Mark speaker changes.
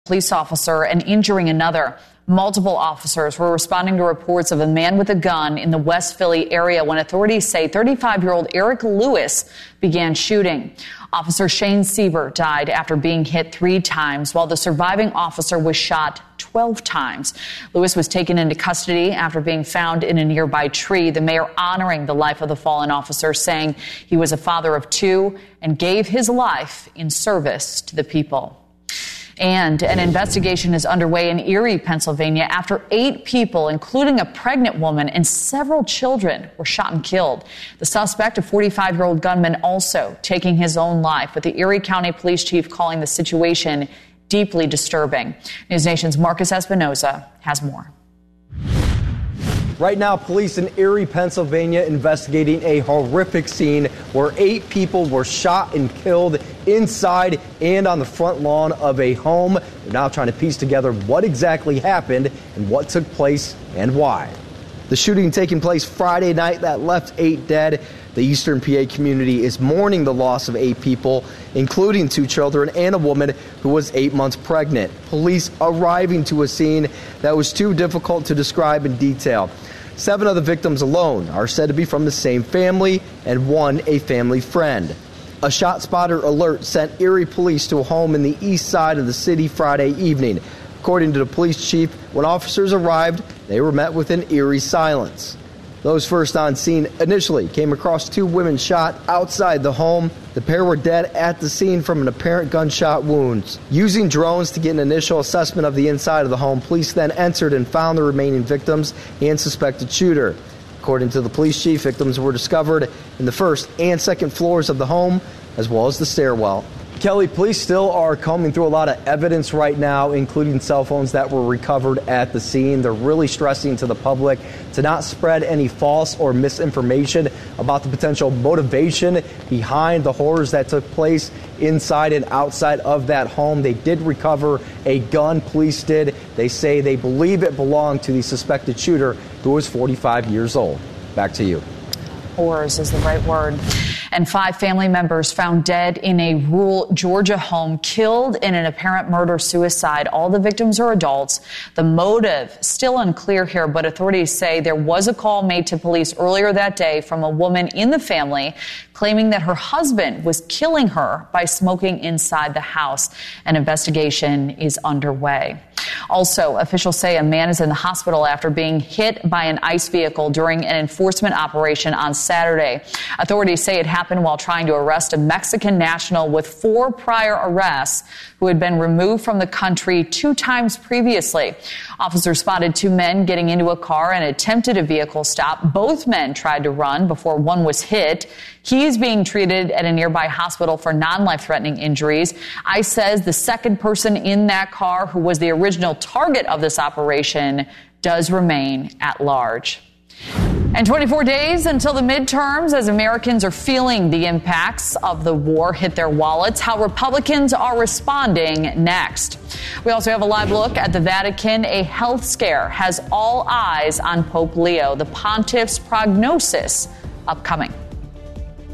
Speaker 1: police officer and injuring another. Multiple officers were responding to reports of a man with a gun in the West Philly area when authorities say 35-year-old Eric Lewis began shooting. Officer Shane Seaver died after being hit 3 times, while the surviving officer was shot 12 times. Lewis was taken into custody after being found in a nearby tree. The mayor honoring the life of the fallen officer, saying he was a father of 2 and gave his life in service to the people. And an investigation is underway in Erie, Pennsylvania, after 8 people, including a pregnant woman and several children, were shot and killed. The suspect, a 45-year-old gunman, also taking his own life, with the Erie County Police Chief calling the situation deeply disturbing. News Nation's Marcus Espinoza has more.
Speaker 2: Right now, police in Erie, Pennsylvania, investigating a horrific scene where 8 people were shot and killed inside and on the front lawn of a home. They're now trying to piece together what exactly happened and what took place and why. The shooting taking place Friday night that left 8 dead. The Eastern PA community is mourning the loss of 8 people, including 2 children and a woman who was 8 months pregnant. Police arriving to a scene that was too difficult to describe in detail. 7 of the victims alone are said to be from the same family, and 1 a family friend. A shot spotter alert sent Erie police to a home in the east side of the city Friday evening. According to the police chief, when officers arrived, they were met with an eerie silence. Those first on scene initially came across 2 women shot outside the home. The pair were dead at the scene from an apparent gunshot wounds. Using drones to get an initial assessment of the inside of the home, police then entered and found the remaining victims and suspected shooter. According to the police chief, victims were discovered in the first and second floors of the home, as well as the stairwell. Kelly, police still are combing through a lot of evidence right now, including cell phones that were recovered at the scene. They're really stressing to the public to not spread any false or misinformation about the potential motivation behind the horrors that took place inside and outside of that home. They did recover a gun, police did. They say they believe it belonged to the suspected shooter, who was 45 years old. Back to you.
Speaker 1: Horrors is the right word. And 5 family members found dead in a rural Georgia home, killed in an apparent murder-suicide. All the victims are adults. The motive still unclear here, but authorities say there was a call made to police earlier that day from a woman in the family claiming that her husband was killing her by smoking inside the house. An investigation is underway. Also, officials say a man is in the hospital after being hit by an ICE vehicle during an enforcement operation on Saturday. Authorities say it happened while trying to arrest a Mexican national with 4 prior arrests who had been removed from the country 2 times previously. Officers spotted 2 men getting into a car and attempted a vehicle stop. Both men tried to run before one was hit. He is being treated at a nearby hospital for non-life-threatening injuries. ICE says the second person in that car, who was the original target of this operation, does remain at large. And 24 days until the midterms, as Americans are feeling the impacts of the war hit their wallets, how Republicans are responding next. We also have a live look at the Vatican. A health scare has all eyes on Pope Leo. The pontiff's prognosis upcoming.